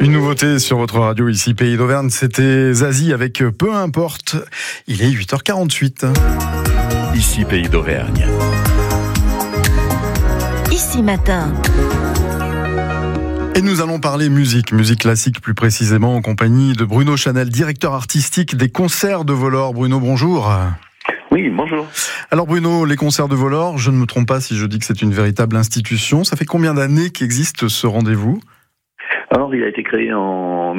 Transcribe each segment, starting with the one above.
Une nouveauté sur votre radio ici, Pays d'Auvergne, c'était Zazie avec Peu importe. Il est 8h48. Ici, Pays d'Auvergne. Ici matin. Et nous allons parler musique classique plus précisément, en compagnie de Bruno Chanel, directeur artistique des Concerts de Vollore. Bruno, bonjour. Oui, bonjour. Alors Bruno, les Concerts de Vollore, je ne me trompe pas si je dis que c'est une véritable institution. Ça fait combien d'années qu'existe ce rendez-vous ? Alors, il a été créé en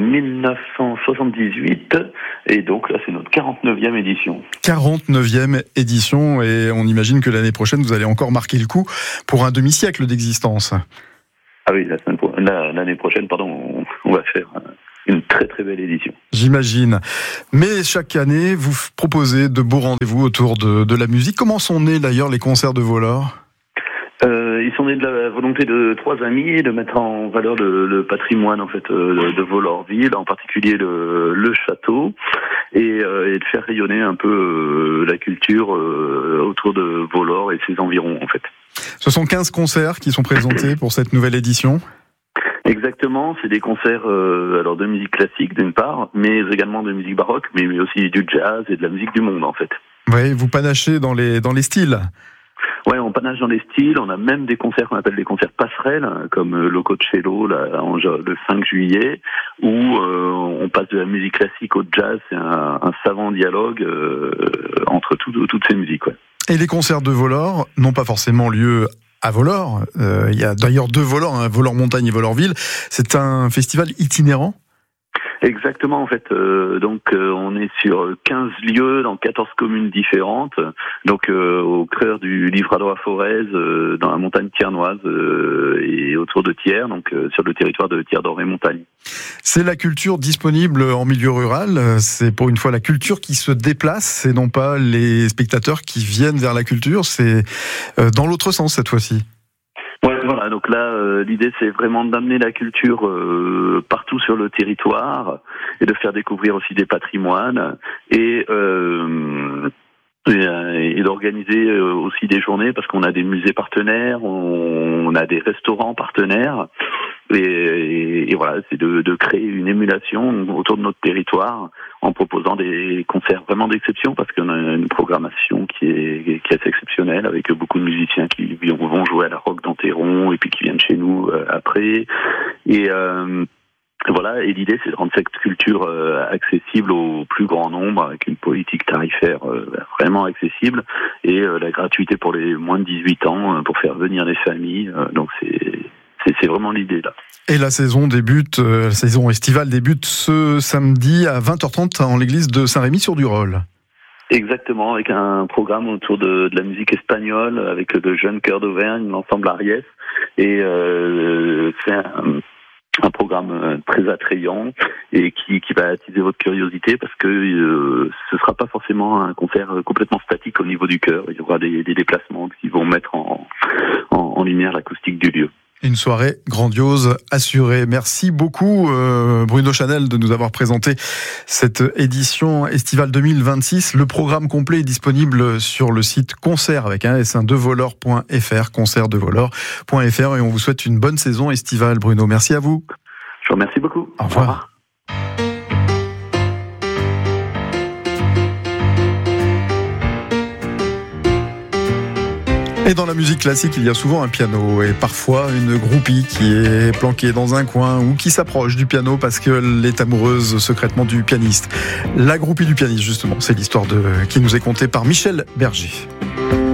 1978 et donc là, c'est notre 49e édition. 49e édition et on imagine que l'année prochaine, vous allez encore marquer le coup pour un demi-siècle d'existence. Ah oui, l'année prochaine, on va faire une très très belle édition. J'imagine. Mais chaque année, vous proposez de beaux rendez-vous autour de la musique. Comment sont nés d'ailleurs les Concerts de Vollore ? Ils sont nés de la volonté de trois amis de mettre en valeur le patrimoine en fait de Volloreville, en particulier le château, et de faire rayonner un peu la culture autour de Vollore et ses environs en fait. Ce sont 15 concerts qui sont présentés pour cette nouvelle édition. Exactement, c'est des concerts alors de musique classique d'une part, mais également de musique baroque, mais aussi du jazz et de la musique du monde en fait. Oui, vous panachez dans les styles. Ouais, on panache dans les styles. On a même des concerts qu'on appelle des concerts passerelles, comme Lococello le 5 juillet, où on passe de la musique classique au jazz. C'est un savant dialogue entre toutes ces musiques. Ouais. Et les concerts de Vollore n'ont pas forcément lieu à Vollore. Il y a d'ailleurs deux Vollore, Vollore Montagne et Volloreville. C'est un festival itinérant. Exactement, en fait. On est sur 15 lieux dans 14 communes différentes. Donc, au cœur du Livradois à Forez, dans la montagne thiernoise et autour de Thiers, donc sur le territoire de Thiers-d'Or et Montagne. C'est la culture disponible en milieu rural. C'est pour une fois la culture qui se déplace et non pas les spectateurs qui viennent vers la culture. C'est dans l'autre sens cette fois-ci. Ouais, voilà. Donc là, l'idée c'est vraiment d'amener la culture partout sur le territoire et de faire découvrir aussi des patrimoines et d'organiser aussi des journées parce qu'on a des musées partenaires, on a des restaurants partenaires et voilà, c'est de créer une émulation autour de notre territoire en proposant des concerts vraiment d'exception parce qu'on a une programmation qui est assez exceptionnelle avec beaucoup de musiciens qui vont jouer à la Roque d'Enterron et puis qui viennent chez nous après et voilà, et l'idée c'est de rendre cette culture accessible au plus grand nombre avec une politique tarifaire vraiment accessible et la gratuité pour les moins de 18 ans pour faire venir les familles. Donc c'est vraiment l'idée là. Et la saison estivale débute ce samedi à 20h30 en l'église de Saint-Rémy-sur-du-Rolle. Exactement, avec un programme autour de la musique espagnole avec le jeune chœur d'Auvergne, l'ensemble Ariès et c'est un programme très attrayant et qui va attiser votre curiosité parce que ce sera pas forcément un concert complètement statique au niveau du chœur. Il y aura des déplacements qui vont mettre en lumière l'acoustique du lieu. Une soirée grandiose assurée. Merci beaucoup Bruno Chanel de nous avoir présenté cette édition estivale 2026. Le programme complet est disponible sur le site concert avec un S1 de Vollore.fr, concertdevollore.fr et on vous souhaite une bonne saison estivale Bruno. Merci à vous. Je vous remercie beaucoup. Au revoir. Et dans la musique classique, il y a souvent un piano et parfois une groupie qui est planquée dans un coin ou qui s'approche du piano parce qu'elle est amoureuse secrètement du pianiste. La groupie du pianiste, justement, c'est l'histoire qui nous est contée par Michel Berger.